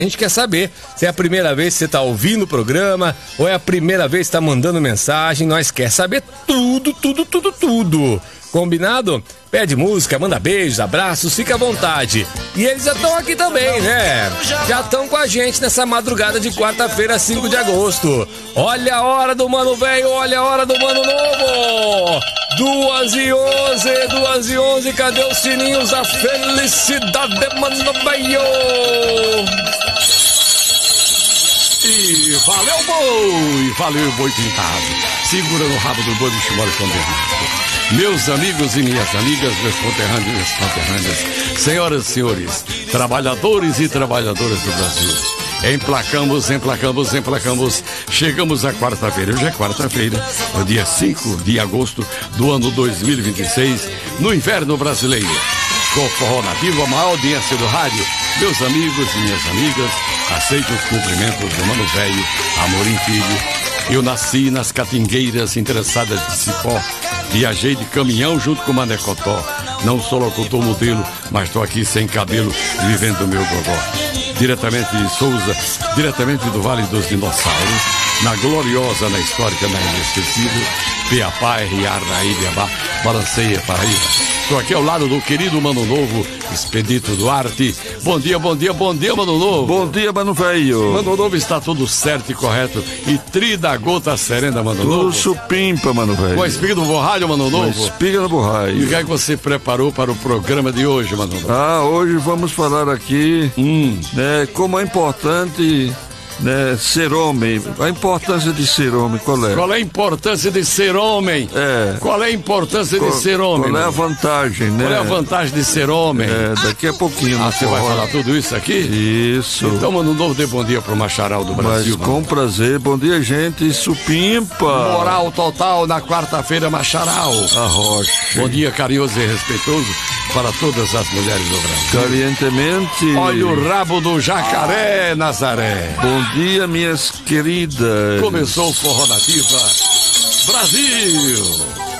A gente quer saber se é a primeira vez que você está ouvindo o programa ou é a primeira vez que está mandando mensagem. Nós quer saber tudo. Combinado? Pede música, manda beijos, abraços, fica à vontade. E eles já estão aqui também, né? Já estão com a gente nessa madrugada de quarta-feira, 5 de agosto. Olha a hora do Mano Velho, olha a hora do Mano Novo. 2h11, cadê os sininhos? A felicidade, Mano Velho. E valeu boi pintado. Segura no rabo do boi do Chimório São Bernardo. Meus amigos e minhas amigas, meus conterrâneos e minhas conterrâneas, senhoras e senhores, trabalhadores e trabalhadoras do Brasil, emplacamos, chegamos à quarta-feira. Hoje é quarta-feira, no dia 5 de agosto do ano 2026, no inverno brasileiro. Com Forró Nativo, a maior audiência do rádio, meus amigos e minhas amigas, aceito os cumprimentos do Mano Velho, Amorim Filho. Eu nasci nas catingueiras interessadas de Cipó, viajei de caminhão junto com o Manecotó. Não sou locutor modelo, mas estou aqui sem cabelo, vivendo o meu gogó. Diretamente de Souza, diretamente do Vale dos Dinossauros, na gloriosa, na histórica, na inesquecível, Piapá, R.A., Raí, Biabá, Balanceia, Paraíba. Estou aqui ao lado do querido Mano Novo, Expedito Duarte. Bom dia, Mano Novo. Bom dia, Mano Velho. Mano Novo, está tudo certo e correto. E trida gota serena, Mano Novo. Tudo supimpa, Mano Velho. Com a espiga no borralho, Mano Novo. Com a espiga no borralho. E o que é que você preparou para o programa de hoje, Mano Novo? Hoje vamos falar aqui, né, como é importante... né, ser homem. A importância de ser homem, qual é? Qual é a importância de ser homem? Qual é a importância de ser homem? Qual é a vantagem, né? Qual é a vantagem de ser homem? Daqui a pouquinho. Você vai falar tudo isso aqui? Isso. Então, Mano Novo, dê bom dia pro Macharal do Brasil. Mas com prazer. Bom dia, gente. Supimpa. Moral total na quarta-feira, Macharal. A rocha. Bom dia, carinhoso e respeitoso para todas as mulheres do Brasil. Calientemente. Olha o rabo do jacaré, Nazaré. Bom dia, minhas queridas. Começou o Forró Nativa Brasil.